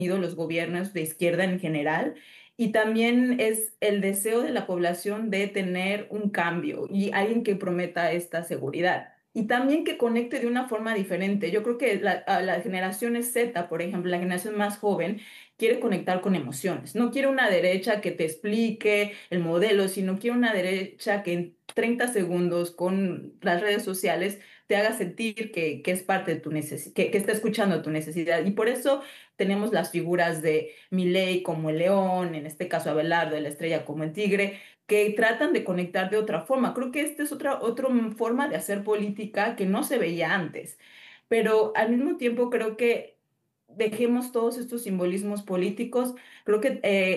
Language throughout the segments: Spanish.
los gobiernos de izquierda en general, y también es el deseo de la población de tener un cambio y alguien que prometa esta seguridad. Y también que conecte de una forma diferente. Yo creo que a las generaciones Z, por ejemplo, la generación más joven, quiere conectar con emociones. No quiere una derecha que te explique el modelo, sino quiere una derecha que en 30 segundos con las redes sociales te haga sentir que es parte de tu necesidad, que está escuchando tu necesidad. Y por eso tenemos las figuras de Milei como el león, en este caso Abelardo de la estrella como el tigre, que tratan de conectar de otra forma. Creo que esta es otra forma de hacer política que no se veía antes, pero al mismo tiempo creo que dejemos todos estos simbolismos políticos. Creo que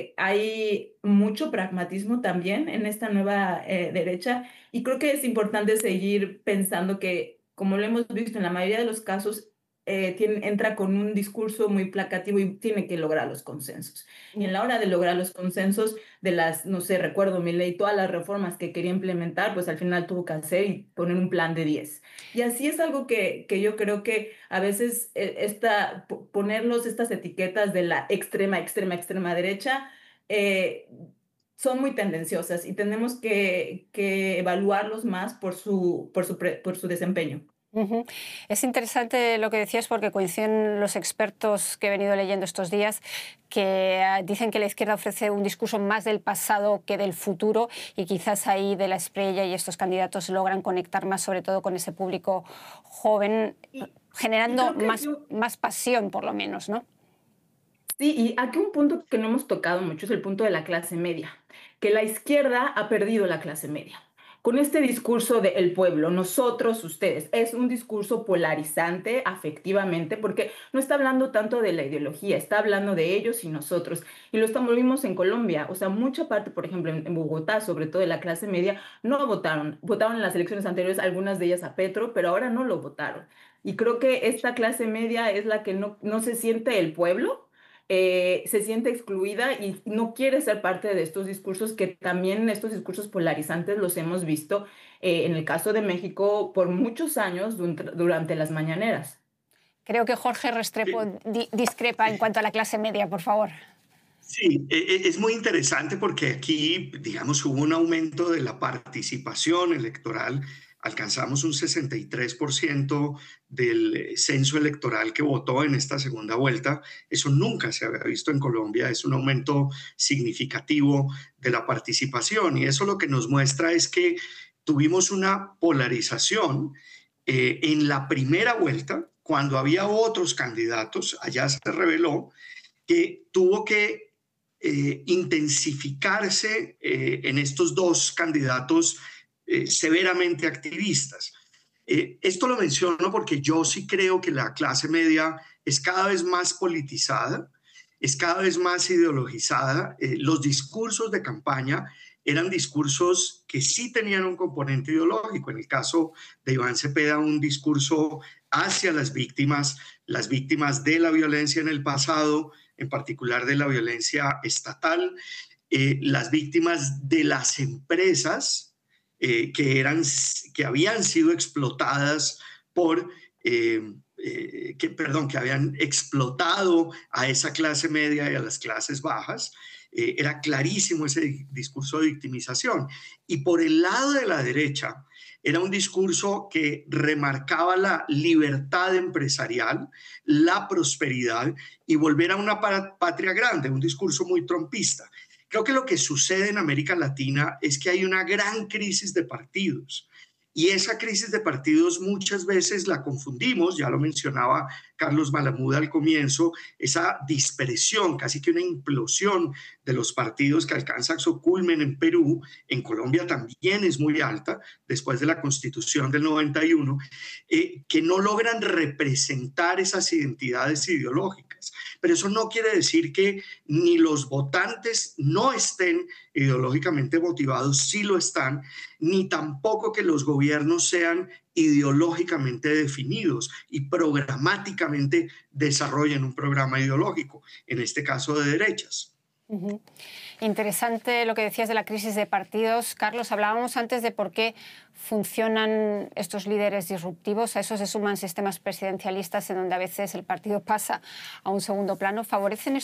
hay mucho pragmatismo también en esta nueva derecha, y creo que es importante seguir pensando que, como lo hemos visto en la mayoría de los casos, entra con un discurso muy placativo y tiene que lograr los consensos. Y en la hora de lograr los consensos de las, no sé, recuerdo mi ley, todas las reformas que quería implementar, pues al final tuvo que hacer y poner un plan de 10. Y así es algo que yo creo que a veces ponerlos estas etiquetas de la extrema derecha eh, son muy tendenciosas, y tenemos que evaluarlos más por su desempeño. Ujú. Es interesante lo que decías porque coinciden los expertos que he venido leyendo estos días que dicen que la izquierda ofrece un discurso más del pasado que del futuro, y quizás ahí de la estrella y estos candidatos logran conectar más, sobre todo con ese público joven, Y generando creo que más pasión por lo menos, ¿no? sí, y aquí un punto que no hemos tocado mucho es el punto de la clase media, que la izquierda ha perdido la clase media. Con este discurso de el pueblo, nosotros, ustedes, es un discurso polarizante afectivamente, porque no está hablando tanto de la ideología, está hablando de ellos y nosotros. Y lo vimos en Colombia, o sea, mucha parte, por ejemplo, en Bogotá, sobre todo de la clase media, no votaron. Votaron en las elecciones anteriores, algunas de ellas a Petro, pero ahora no lo votaron. Y creo que esta clase media es la que no se siente el pueblo, se siente excluida y no quiere ser parte de estos discursos, que también estos discursos polarizantes los hemos visto en el caso de México por muchos años durante las mañaneras. Creo que Jorge Restrepo discrepa en cuanto a la clase media, por favor. Sí, es muy interesante porque aquí, digamos, hubo un aumento de la participación electoral. Alcanzamos un 63% del censo electoral que votó en esta segunda vuelta. Eso nunca se había visto en Colombia. Es un aumento significativo de la participación, y eso lo que nos muestra es que tuvimos una polarización en la primera vuelta, cuando había otros candidatos. Allá se reveló que tuvo que intensificarse en estos dos candidatos severamente activistas. Esto lo menciono porque yo sí creo que la clase media es cada vez más politizada, es cada vez más ideologizada. Los discursos de campaña eran discursos que sí tenían un componente ideológico. En el caso de Iván Cepeda, un discurso hacia las víctimas de la violencia en el pasado, en particular de la violencia estatal, las víctimas de las empresas que habían sido explotadas por, que habían explotado a esa clase media y a las clases bajas. Era clarísimo ese discurso de victimización. Y por el lado de la derecha, era un discurso que remarcaba la libertad empresarial, la prosperidad y volver a una patria grande, un discurso muy trompista. Creo que lo que sucede en América Latina es que hay una gran crisis de partidos, y esa crisis de partidos muchas veces la confundimos, ya lo mencionaba Carlos Malamud al comienzo, esa dispersión, casi que una implosión de los partidos que alcanza su culmen en Perú. En Colombia también es muy alta, después de la Constitución del 91, que no logran representar esas identidades ideológicas. Pero eso no quiere decir que ni los votantes no estén ideológicamente motivados, sí lo están, ni tampoco que los gobiernos sean ideológicamente definidos y programáticamente desarrollen un programa ideológico, en este caso de derechas. Interesante lo que decías de la crisis de partidos. Carlos, hablábamos antes de por qué funcionan estos líderes disruptivos. A eso se suman sistemas presidencialistas en donde a veces el partido pasa a un segundo plano. ¿Favorecen